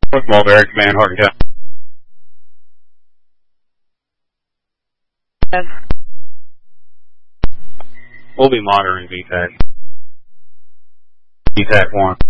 North Mulberry Command, Hardy Town. Yes. We'll be monitoring VTAC. VTAC 1.